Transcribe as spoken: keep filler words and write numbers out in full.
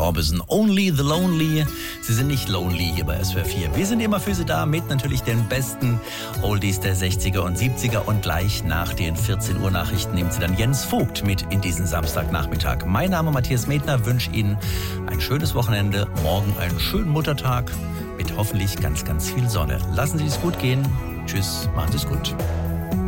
Orbison. Only the Lonely. Sie sind nicht lonely hier bei S W R vier. Wir sind immer für Sie da mit natürlich den besten Oldies der sechziger und siebziger. Und gleich nach den vierzehn Uhr Nachrichten nimmt Sie dann Jens Vogt mit in diesen Samstagnachmittag. Mein Name Matthias Medner, wünsche Ihnen ein schönes Wochenende. Morgen einen schönen Muttertag mit hoffentlich ganz, ganz viel Sonne. Lassen Sie es gut gehen. Tschüss, machen Sie es gut.